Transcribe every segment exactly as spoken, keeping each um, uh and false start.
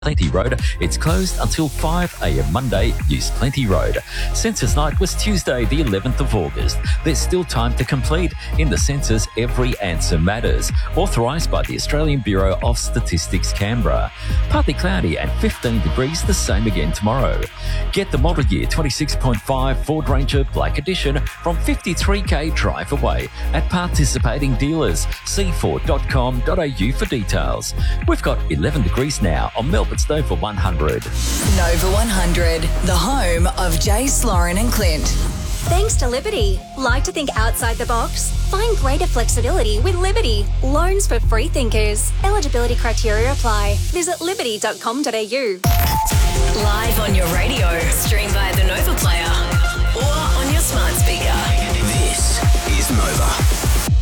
Plenty Road. It's closed until five a.m. Monday. Use Plenty Road. Census night was Tuesday, the eleventh of August. There's still time to complete. In the census, every answer matters. Authorised by the Australian Bureau of Statistics, Canberra. Partly cloudy and fifteen degrees, the same again tomorrow. Get the model year twenty-six point five Ford Ranger Black Edition from fifty-three k drive away at participating dealers. see ford dot com dot a u for details. We've got eleven degrees now on Melbourne's Nova one hundred. Nova one hundred, the home of Jace, Lauren and Clint. Thanks to Liberty. Like to think outside the box? Find greater flexibility with Liberty. Loans for free thinkers. Eligibility criteria apply. Visit liberty dot com dot a u. Live on your radio, stream via the Nova Player or on your smart speaker. This is Nova.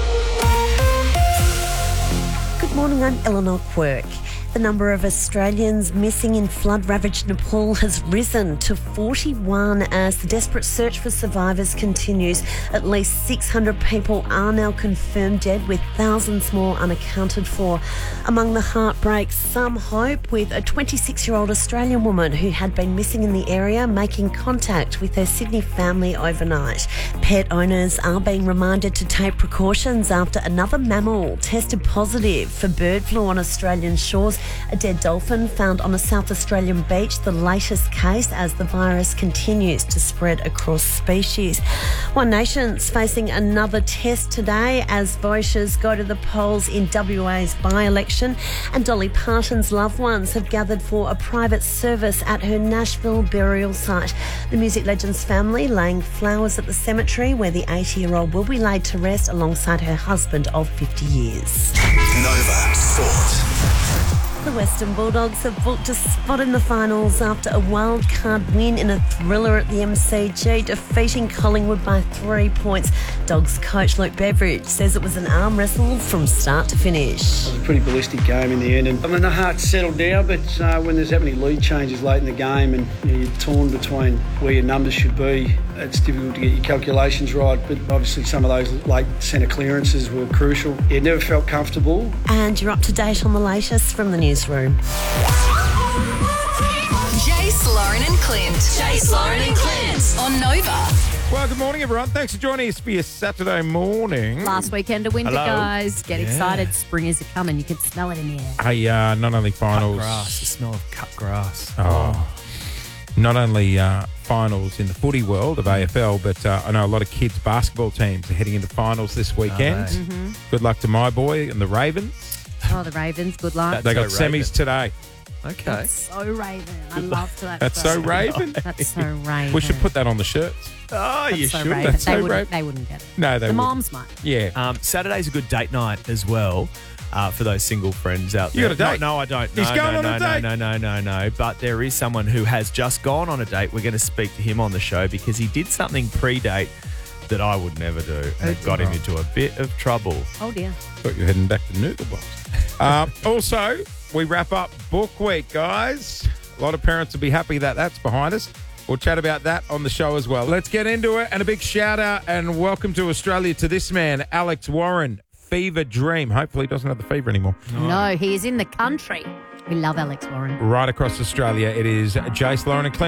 Good morning, I'm Eleanor Quirk. The number of Australians missing in flood-ravaged Nepal has risen to forty-one as the desperate search for survivors continues. At least six hundred people are now confirmed dead, with thousands more unaccounted for. Among the heartbreak, some hope, with a twenty-six-year-old Australian woman who had been missing in the area making contact with her Sydney family overnight. Pet owners are being reminded to take precautions after another mammal tested positive for bird flu on Australian shores. A dead dolphin found on a South Australian beach, the latest case as the virus continues to spread across species. One Nation's facing another test today as voters go to the polls in W A's by-election, and Dolly Parton's loved ones have gathered for a private service at her Nashville burial site. The music legend's family laying flowers at the cemetery where the eighty-year-old will be laid to rest alongside her husband of fifty years. Nova Sport. The Western Bulldogs have booked a spot in the finals after a wildcard win in a thriller at the M C G, defeating Collingwood by three points. Dogs coach Luke Beveridge says it was an arm wrestle from start to finish. It was a pretty ballistic game in the end, and I mean the heart settled down, but uh, when there's that many lead changes late in the game and you know, you're torn between where your numbers should be, it's difficult to get your calculations right, but obviously some of those late centre clearances were crucial. It never felt comfortable. And you're up to date on the latest from the newsroom. Jace, Lauren and Clint. Jace, Lauren and Clint on Nova. Well, good morning, everyone. Thanks for joining us for your Saturday morning. Last weekend of winter, Hello. guys. Get Yeah. excited. Spring is coming. You can smell it in the air. Hey, uh, not only Cut finals. grass, the smell of cut grass. Oh. Not only uh, finals in the footy world of A F L, but uh, I know a lot of kids' basketball teams are heading into finals this weekend. they? Mm-hmm. Good luck to my boy and the Ravens. Oh, the Ravens. Good luck. That's They got so Raven. semis today. Okay. That's so Raven. I love that. That's so Raven. That's so Raven. We should put that on the shirts. Oh, That's you so should. Raven. That's they, so wouldn't, Raven. they wouldn't get it. No, they The wouldn't. moms might. Yeah. Um, Saturday's a good date night as well uh, for those single friends out You there. got a date? No, no I don't. He's no, going no, on no, a no, date? No, no, no, no. But there is someone who has just gone on a date. We're going to speak to him on the show because he did something pre-date that I would never do, and it got him into a bit of trouble. Oh, dear. Thought you were heading back to Noodle Box. um, also, we wrap up Book Week, guys. A lot of parents will be happy that that's behind us. We'll chat about that on the show as well. Let's get into it. And a big shout out and welcome to Australia to this man, Alex Warren, Fever Dream. Hopefully he doesn't have the fever anymore. No, he is in the country. We love Alex Warren. Right across Australia, it is Jace, Lauren and Clint.